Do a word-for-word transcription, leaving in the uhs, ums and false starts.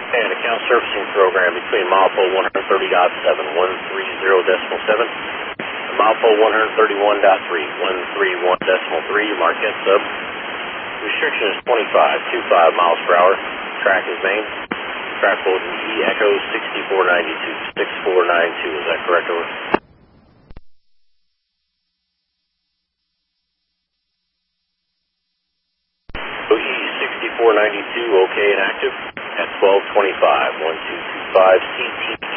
And account surfacing program between mileful one thirty point seven, one thirty decimal seven, and mileful one thirty-one point three, one thirty-one decimal three, Marquette sub. Restriction is twenty-five, twenty-five miles per hour. Track is main. Track code E Echo sixty-four ninety-two, sixty-four ninety-two, is that correct, over? E sixty-four ninety-two, okay and active at twelve twenty-five, one two two five C T.